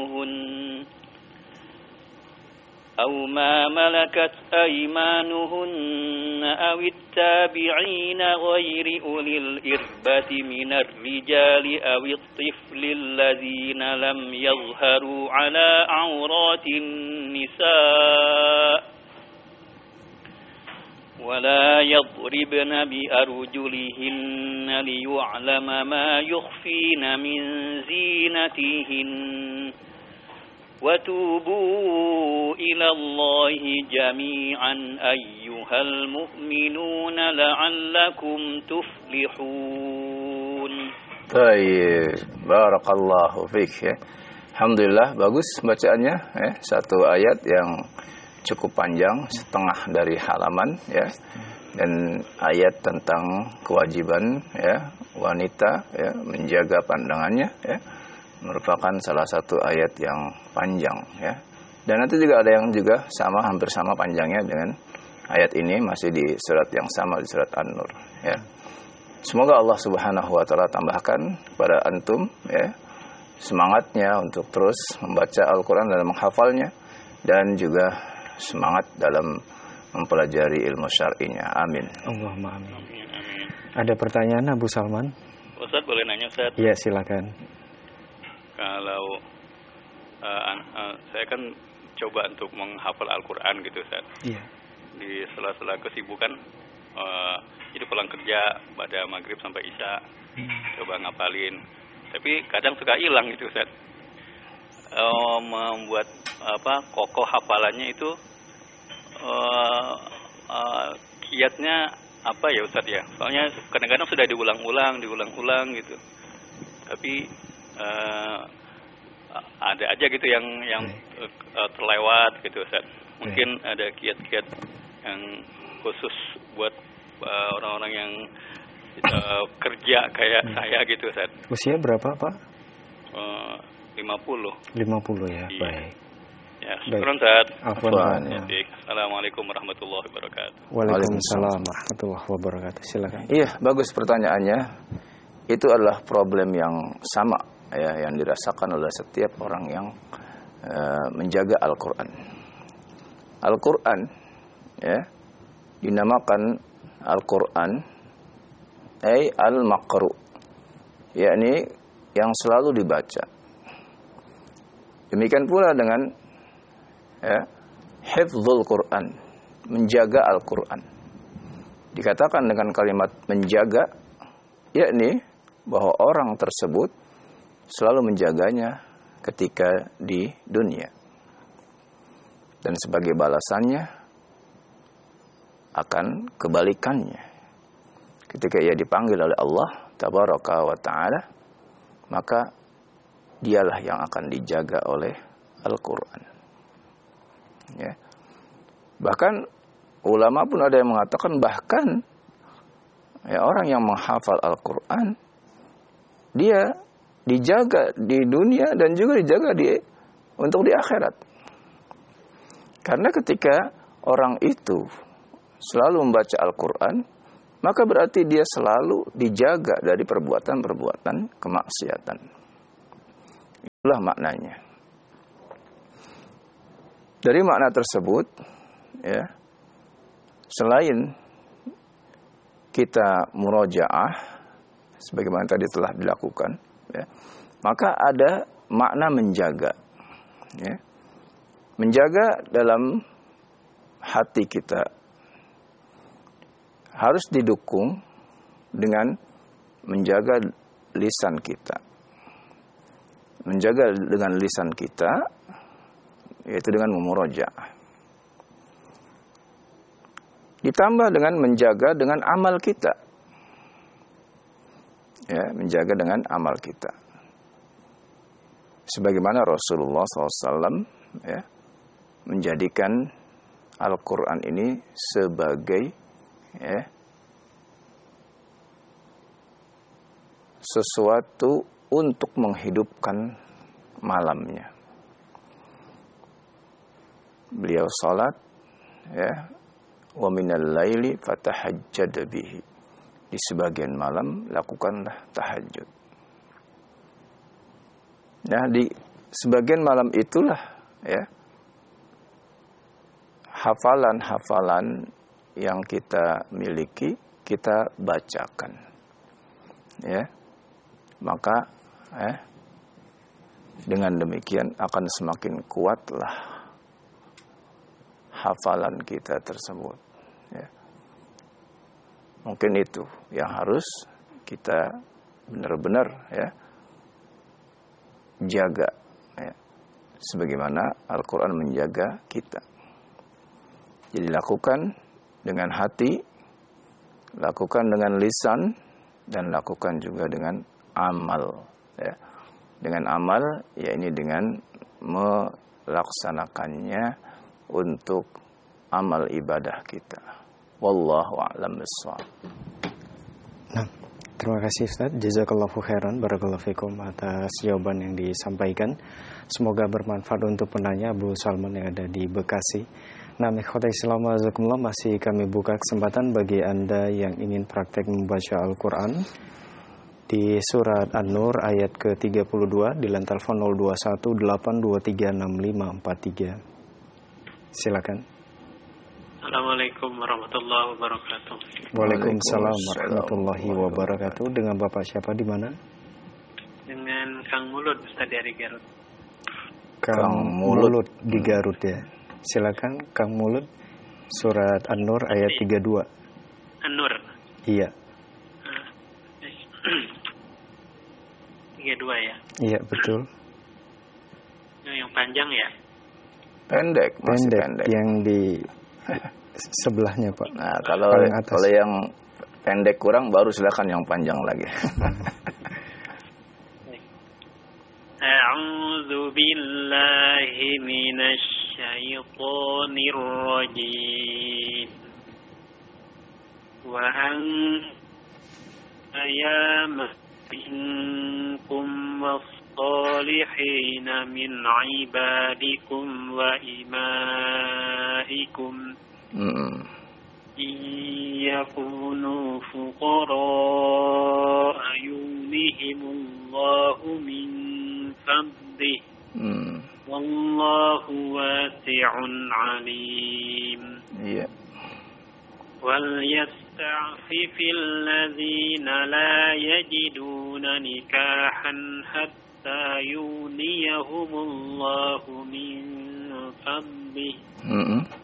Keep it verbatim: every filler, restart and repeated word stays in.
أيمانهن أو ما ملكت أيمانهن أو التابعين غير أولي الإربة من الرجال أو الطفل الذين لم يظهروا على عورات النساء ولا يضربن بأرجلهن ليعلم ما يخفين من زينتهن وتوبوا إلى الله جميعا أيها المؤمنون لعلكم تفلحون. Baik, barakallahu fiik ya. Alhamdulillah bagus bacaannya ya. Satu ayat yang cukup panjang, setengah dari halaman ya. Dan ayat tentang kewajiban ya wanita ya menjaga pandangannya ya. Merupakan salah satu ayat yang panjang ya. Dan nanti juga ada yang juga sama, hampir sama panjangnya dengan ayat ini, masih di surat yang sama, di surat An-Nur ya. Semoga Allah Subhanahu wa taala tambahkan kepada antum ya semangatnya untuk terus membaca Al-Qur'an dan menghafalnya, dan juga semangat dalam mempelajari ilmu syar'inya. Amin. Allahumma amin. Ada pertanyaan Abu Salman? Ustaz boleh nanya Ustaz? Iya, silakan. Kalau uh, uh, saya kan coba untuk menghafal Al-Quran gitu Ustaz. Iya. Di sela-sela kesibukan, uh, jadi pulang kerja pada maghrib sampai isya, hmm. coba ngapalin. Tapi kadang suka hilang gitu Ustaz. Uh, membuat apa kokoh hafalannya itu uh, uh, kiatnya apa ya Ustaz ya? Soalnya kadang-kadang sudah diulang-ulang, diulang-ulang gitu. Tapi Uh, ada aja gitu yang yang uh, terlewat gitu Ustaz. Mungkin hmm. ada kiat-kiat yang khusus buat uh, orang-orang yang uh, kerja kayak hmm. saya gitu Ustaz. Usia berapa Pak? Uh, lima puluh. lima puluh ya, iya. Baik. Ya, syukran Ustaz. Afwan. Ya. Assalamualaikum warahmatullahi wabarakatuh. Waalaikumsalam warahmatullahi wabarakatuh. Silakan. Iya, bagus pertanyaannya. Itu adalah problem yang sama ya, yang dirasakan oleh setiap orang yang uh, menjaga Al-Quran. Al-Quran ya dinamakan Al-Quran ay al-maqru, yakni yang selalu dibaca. Demikian pula dengan ya, hifdzul Quran, menjaga Al-Quran. Dikatakan dengan kalimat menjaga, yakni bahwa orang tersebut selalu menjaganya ketika di dunia. Dan sebagai balasannya akan kebalikannya. Ketika ia dipanggil oleh Allah Tabaraka wa Ta'ala, maka dialah yang akan dijaga oleh Al-Quran. Ya. Bahkan ulama pun ada yang mengatakan bahkan ya, orang yang menghafal Al-Quran dia dijaga di dunia dan juga dijaga di untuk di akhirat. Karena ketika orang itu selalu membaca Al-Quran, maka berarti dia selalu dijaga dari perbuatan-perbuatan kemaksiatan. Itulah maknanya. Dari makna tersebut, ya, selain kita murojaah, sebagaimana tadi telah dilakukan, ya, maka ada makna menjaga, ya. Menjaga dalam hati kita harus didukung dengan menjaga lisan kita. Menjaga dengan lisan kita, yaitu dengan memurojaah. Ditambah dengan menjaga dengan amal kita. Ya, menjaga dengan amal kita. Sebagaimana Rasulullah shallallahu alaihi wasallam ya, menjadikan Al-Quran ini sebagai ya, sesuatu untuk menghidupkan malamnya. Beliau salat ya, wa minal laili fatahajjad bihi. Di sebagian malam lakukanlah tahajud. Nah, di sebagian malam itulah ya hafalan-hafalan yang kita miliki kita bacakan, ya. Maka eh, dengan demikian akan semakin kuatlah hafalan kita tersebut, ya. Mungkin itu yang harus kita benar-benar ya jaga, ya. Sebagaimana Al-Quran menjaga kita. Jadi lakukan dengan hati, lakukan dengan lisan, dan lakukan juga dengan amal, ya. Dengan amal, ya ini dengan melaksanakannya untuk amal ibadah kita. Wallahu a'lam bishawab. Nah, terima kasih Ustaz. Jazakallahu khairan, barakallahu fikum atas jawaban yang disampaikan. Semoga bermanfaat untuk penanya Abu Salman yang ada di Bekasi. Nah, ikhwatai Islam azakumullah, masih kami buka kesempatan bagi Anda yang ingin praktek membaca Al-Quran di surat An-Nur ayat ke tiga puluh dua di line telepon nol dua satu delapan dua tiga enam lima empat tiga. Silakan. Assalamualaikum warahmatullahi wabarakatuh. Waalaikumsalam warahmatullahi wabarakatuh. Dengan Bapak siapa di mana? Dengan Kang Mulut, Ustaz dari Garut. Kang, Kang Mulut. Mulut di Garut ya. Silakan Kang Mulut, surat An-Nur ayat tiga puluh dua. An-Nur. Iya. tiga puluh dua ya. Iya, betul. Yang panjang ya? Pendek, masih pendek. pendek. Yang di sebelahnya, Pak. Nah, kalau kalau yang pendek kurang baru silakan yang panjang lagi. A'udzu billahi minasy syaithanir rajim. Wa an ayama minkum was-salihin min ibadikum wa imaikum. Mm. Yakunu fuqara yunihimullahu min fadlih. Mm. Wallahu wasi'un alim. Iya. Wal yasta'fifil ladzina la yajiduna nikahan hatta yuniyahumullahu min fadlih. Mm-mm.